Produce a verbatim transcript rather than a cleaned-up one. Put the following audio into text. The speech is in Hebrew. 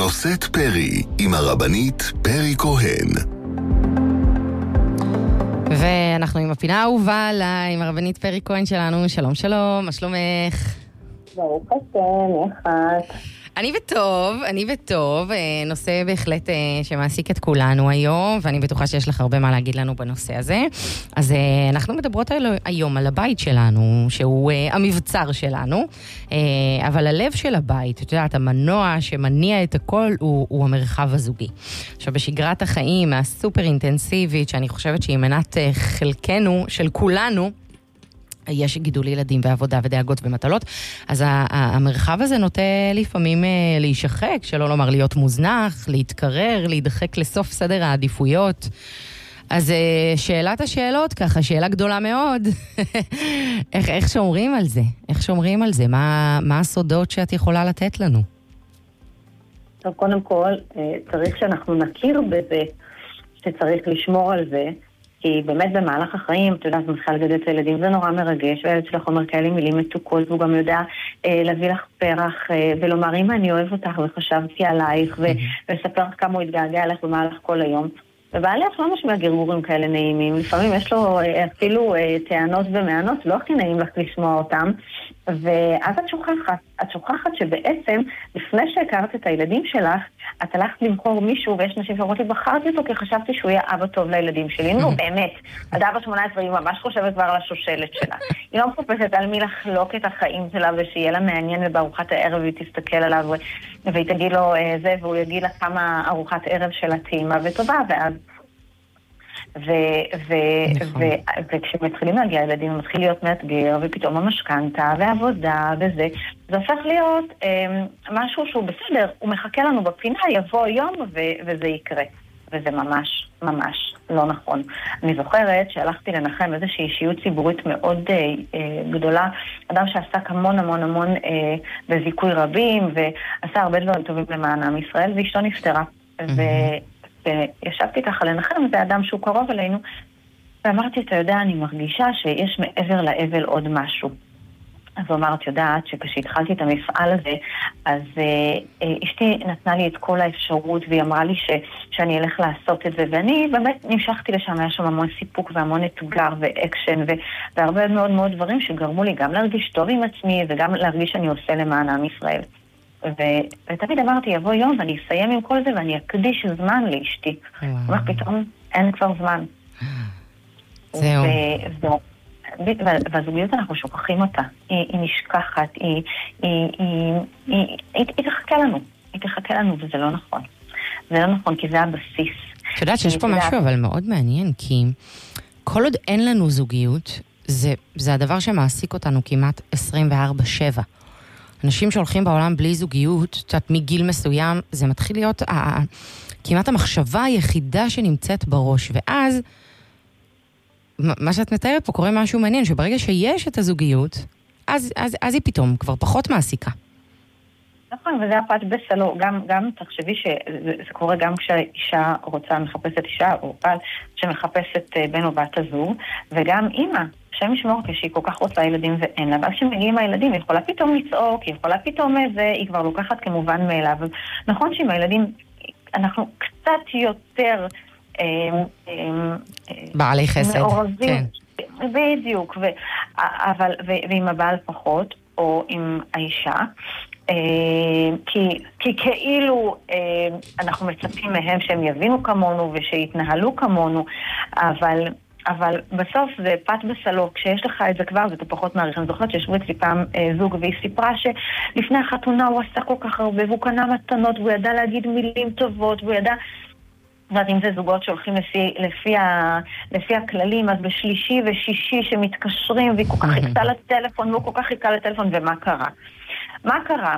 נושאת פרי עם הרבנית פרי כהן. ואנחנו עם הפינה האהובה עליי, עם הרבנית פרי כהן שלנו. שלום שלום, מה שלומך? ברוך השם, איך את? אני בטוב, אני בטוב. נושא בהחלט שמעסיק את כולנו היום, ואני בטוחה שיש לך הרבה מה להגיד לנו בנושא הזה. אז אנחנו מדברות היום על הבית שלנו, שהוא המבצר שלנו, אבל הלב של הבית, את יודעת, המנוע שמניע את הכל הוא, הוא המרחב הזוגי. עכשיו, בשגרת החיים הסופר אינטנסיבית, שאני חושבת שהיא מנת חלקנו, של כולנו, יש גידול ילדים ועבודה ודאגות ומטלות, אז המרחב הזה נוטה לפעמים להישחק, שלא לומר להיות מוזנח, להתקרר, להידחק לסוף סדר העדיפויות. אז שאלת השאלות ככה, שאלה גדולה מאוד, איך, איך שומרים על זה? איך שומרים על זה? מה, מה הסודות שאת יכולה לתת לנו? טוב, קודם כל, צריך שאנחנו נכיר בזה, שצריך לשמור על זה, כי באמת במהלך החיים, אתה יודע, את מתחילה לגדל את הילדים, זה נורא מרגש, והילד שלך אומר כאלה מילים מתוקות, והוא גם יודע אה, להביא לך פרח, אה, ולומר, אמא, אני אוהב אותך, וחשבתי עלייך, ו- ולספר לך כמה הוא התגעגע עליך במהלך כל היום. ובעליך לא משמע גרגורים כאלה נעימים, לפעמים יש לו אה, אפילו אה, טענות ומענות, לא הכי נעים לך לשמוע אותם, ואז את שוכחת, את שוכחת שבעצם, לפני שהכרת את הילדים שלך, את הלכת למכור מישהו, ויש נשים שאומרות לי, בחרתי אותו כי חשבתי שהוא יהיה אבא טוב לילדים שלי. נו, באמת, עד אבא שמונה עשרה היא ממש חושבת כבר על השושלת שלה. היא לא מחפשת על מי לחלוק את החיים שלה, ושיהיה לה מעניין ובארוחת הערב, והיא תסתכל עליו, והיא תגיד לו זה, והוא יגיד לה כמה ארוחת ערב שלה טעימה וטובה, ואז וכשמתחילים להגיע ילדים, הוא מתחיל להיות מאתגר, ופתאום המשכנתה ועבודה וזה, זה הופך להיות משהו שהוא בסדר, הוא מחכה לנו בפינה, יבוא יום וזה יקרה. וזה ממש, ממש לא נכון. אני זוכרת שהלכתי לנחם איזושהי אישיות ציבורית מאוד גדולה, אדם שעסק המון המון המון בזיכוי רבים, ועשה הרבה דברים טובים למען עם ישראל, ואשתו נפטרה. ו... וישבתי ככה לנחם, זה אדם שהוא קרוב אלינו, ואמרתי, אתה יודע, אני מרגישה שיש מעבר לאבל עוד משהו. אז הוא אמר, את יודעת, שכשהתחלתי את המפעל הזה, אז אה, אשתי נתנה לי את כל האפשרות, והיא אמרה לי ש, שאני אלך לעשות את זה, ואני באמת נמשכתי לשם, היה שם המון סיפוק והמון אתגר ואקשן, ו, והרבה מאוד מאוד דברים שגרמו לי גם להרגיש טוב עם עצמי, וגם להרגיש שאני עושה למען עם ישראל. ו- ותמיד אמרתי, יבוא יום ואני אסיים עם כל זה ואני אקדיש זמן לאשתי. אבל פתאום אין כבר זמן. זהו. והזוגיות אנחנו שוכחים אותה. היא, היא נשכחת, היא, היא, היא, היא, היא, היא תחכה לנו. היא תחכה לנו וזה לא נכון. זה לא נכון כי זה הבסיס. את יודעת שיש פה משהו אבל מאוד מעניין, כי כל עוד אין לנו זוגיות, זה, זה הדבר שמעסיק אותנו כמעט עשרים וארבע שבע. אנשים שהולכים בעולם בלי זוגיות, תת מגיל מסוים, זה מתחיל להיות ה- כמעט המחשבה היחידה שנמצאת בראש, ואז מה שאת מתארת פה קורה משהו מעניין, שברגע שיש את הזוגיות, אז, אז, אז היא פתאום כבר פחות מעסיקה. נכון, וזה הפת בסלו, גם, גם תחשבי שזה זה קורה גם כשאישה רוצה, מחפשת אישה או פעל שמחפשת בן או בת הזוג, וגם אימא, שם ישמור כשהיא כל כך רוצה ילדים ואין לה, ואז כשמגיעים הילדים היא יכולה פתאום לצעוק, היא יכולה פתאום איזה, היא כבר לוקחת כמובן מאליו. נכון שעם הילדים אנחנו קצת יותר אה, אה, בעלי חסד, מעורבים, כן. בדיוק, ו, אבל, ו, ועם הבעל פחות, או עם האישה, אה, כי, כי כאילו אה, אנחנו מצפים מהם שהם יבינו כמונו ושיתנהלו כמונו, אבל... אבל בסוף זה פת בסלו, כשיש לך את זה כבר, זה אתה פחות מעריך. אני זוכרת שישבו אצלי פעם אה, זוג, והיא סיפרה שלפני החתונה הוא עשה כל כך הרבה, והוא קנה מתנות, והוא ידע להגיד מילים טובות, והוא ידע... ואז אם זה זוגות שהולכים לפי, לפי, ה, לפי הכללים, אז בשלישי ושישי שמתקשרים, והיא כל כך חיכתה לטלפון, והוא כל כך חיכה לטלפון, ומה קרה? מה קרה?